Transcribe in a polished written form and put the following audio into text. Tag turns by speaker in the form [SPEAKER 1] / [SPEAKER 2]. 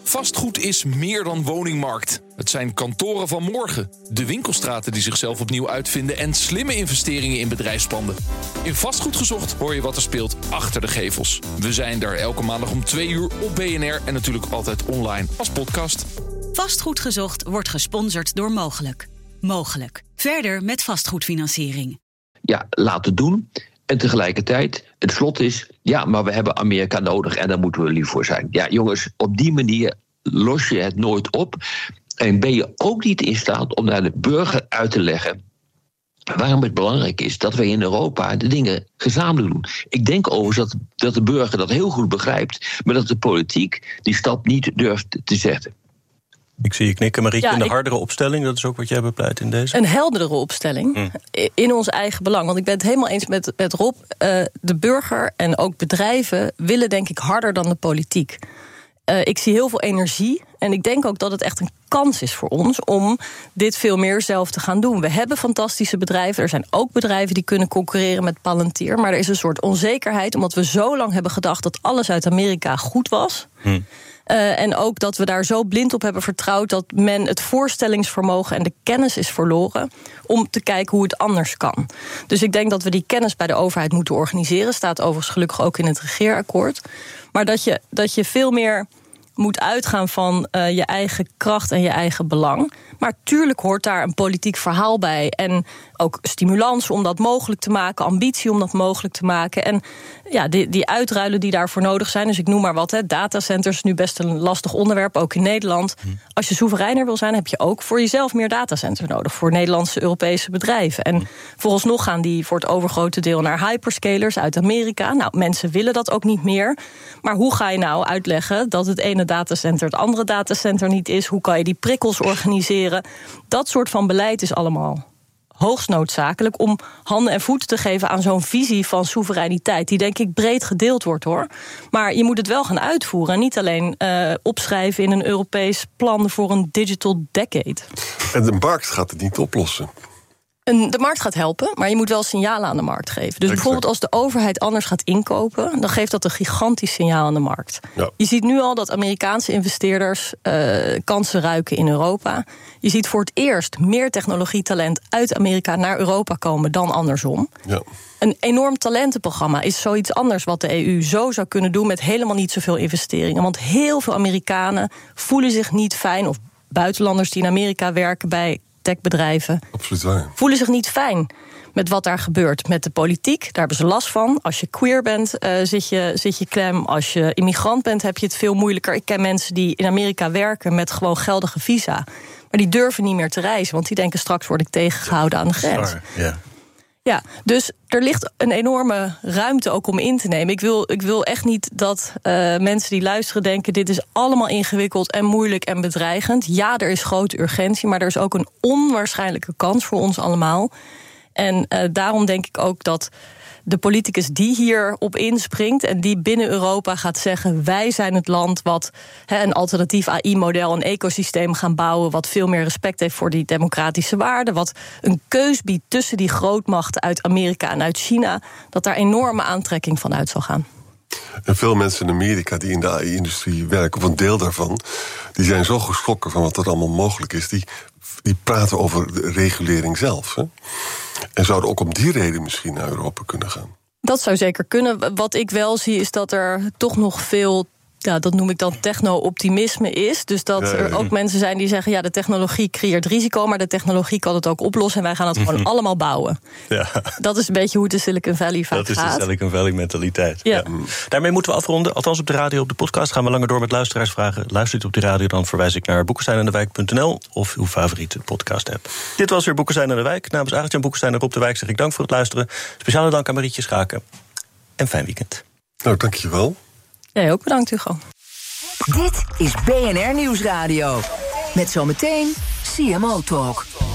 [SPEAKER 1] Vastgoed is meer dan woningmarkt. Het zijn kantoren van morgen, de winkelstraten die zichzelf opnieuw uitvinden en slimme investeringen in bedrijfspanden. In Vastgoed Gezocht hoor je wat er speelt achter de gevels. We zijn er elke maandag om 2 uur op BNR en natuurlijk altijd online als podcast.
[SPEAKER 2] Vastgoed Gezocht wordt gesponsord door Mogelijk. Mogelijk. Verder met vastgoedfinanciering.
[SPEAKER 3] Ja, laat het doen. En tegelijkertijd, het slot is, ja, maar we hebben Amerika nodig en daar moeten we lief voor zijn. Ja, jongens, op die manier los je het nooit op. En ben je ook niet in staat om naar de burger uit te leggen waarom het belangrijk is dat wij in Europa de dingen gezamenlijk doen. Ik denk overigens dat de burger dat heel goed begrijpt, maar dat de politiek die stap niet durft te zetten.
[SPEAKER 4] Ik zie je knikken, Marietje, in de hardere opstelling. Dat is ook wat jij bepleit in deze.
[SPEAKER 5] Een heldere opstelling in ons eigen belang. Want ik ben het helemaal eens met Rob. De burger en ook bedrijven willen denk ik harder dan de politiek. Ik zie heel veel energie. En ik denk ook dat het echt een kans is voor ons om dit veel meer zelf te gaan doen. We hebben fantastische bedrijven. Er zijn ook bedrijven die kunnen concurreren met Palantir. Maar er is een soort onzekerheid, omdat we zo lang hebben gedacht dat alles uit Amerika goed was. En ook dat we daar zo blind op hebben vertrouwd dat men het voorstellingsvermogen en de kennis is verloren om te kijken hoe het anders kan. Dus ik denk dat we die kennis bij de overheid moeten organiseren. Staat overigens gelukkig ook in het regeerakkoord. Maar dat je veel meer moet uitgaan van je eigen kracht en je eigen belang. Maar tuurlijk hoort daar een politiek verhaal bij. En ook stimulans om dat mogelijk te maken. Ambitie om dat mogelijk te maken. En ja, die uitruilen die daarvoor nodig zijn. Dus ik noem maar wat, datacenters, nu best een lastig onderwerp, ook in Nederland. Als je soevereiner wil zijn, heb je ook voor jezelf meer datacenters nodig. Voor Nederlandse, Europese bedrijven. En vooralsnog gaan die voor het overgrote deel naar hyperscalers uit Amerika. Nou, mensen willen dat ook niet meer. Maar hoe ga je nou uitleggen dat het ene datacenter het andere datacenter niet is? Hoe kan je die prikkels organiseren? Dat soort van beleid is allemaal hoogst noodzakelijk om handen en voeten te geven aan zo'n visie van soevereiniteit, die denk ik breed gedeeld wordt, hoor. Maar je moet het wel gaan uitvoeren en niet alleen opschrijven in een Europees plan voor een digital decade.
[SPEAKER 6] En de markt gaat het niet oplossen.
[SPEAKER 5] De markt gaat helpen, maar je moet wel signalen aan de markt geven. Dus bijvoorbeeld als de overheid anders gaat inkopen, dan geeft dat een gigantisch signaal aan de markt. Ja. Je ziet nu al dat Amerikaanse investeerders kansen ruiken in Europa. Je ziet voor het eerst meer technologietalent uit Amerika naar Europa komen dan andersom. Ja. Een enorm talentenprogramma is zoiets anders wat de EU zo zou kunnen doen met helemaal niet zoveel investeringen. Want heel veel Amerikanen voelen zich niet fijn, of buitenlanders die in Amerika werken bij techbedrijven,
[SPEAKER 6] absoluut waar,
[SPEAKER 5] voelen zich niet fijn met wat daar gebeurt. Met de politiek, daar hebben ze last van. Als je queer bent, zit je klem. Als je immigrant bent, heb je het veel moeilijker. Ik ken mensen die in Amerika werken met gewoon geldige visa. Maar die durven niet meer te reizen, want die denken straks word ik tegengehouden aan de grens. Ja, dus er ligt een enorme ruimte ook om in te nemen. Ik wil echt niet dat mensen die luisteren denken, dit is allemaal ingewikkeld en moeilijk en bedreigend. Ja, er is grote urgentie, maar er is ook een onwaarschijnlijke kans voor ons allemaal. En daarom denk ik ook dat de politicus die hierop inspringt en die binnen Europa gaat zeggen, wij zijn het land wat een alternatief AI-model, een ecosysteem gaan bouwen wat veel meer respect heeft voor die democratische waarden, wat een keus biedt tussen die grootmachten uit Amerika en uit China, dat daar enorme aantrekking van uit zal gaan.
[SPEAKER 6] En veel mensen in Amerika die in de AI-industrie werken, of een deel daarvan, die zijn zo geschrokken van wat er allemaal mogelijk is, die praten over de regulering zelf. Hè? En zouden ook om die reden misschien naar Europa kunnen gaan.
[SPEAKER 5] Dat zou zeker kunnen. Wat ik wel zie is dat er toch nog veel, ja, dat noem ik dan techno-optimisme is. Dus dat er ook mensen zijn die zeggen, ja, de technologie creëert risico, maar de technologie kan het ook oplossen en wij gaan het gewoon allemaal bouwen. Ja. Dat is een beetje hoe de Silicon Valley vaak gaat.
[SPEAKER 4] Dat is de Silicon Valley mentaliteit. Ja. Daarmee moeten we afronden. Althans op de radio, op de podcast gaan we langer door met luisteraarsvragen. Luistert u op de radio, dan verwijs ik naar boekensteinendewijk.nl of uw favoriete podcast-app. Dit was weer Boekenstein en de Wijk. Namens Arend-Jan Boekenstein en Rob de Wijk zeg ik dank voor het luisteren. Speciale dank aan Marietje Schaken. En fijn weekend.
[SPEAKER 6] Nou, dankjewel.
[SPEAKER 5] Jij ook bedankt, Hugo.
[SPEAKER 7] Dit is BNR Nieuwsradio. Met zometeen CMO Talk.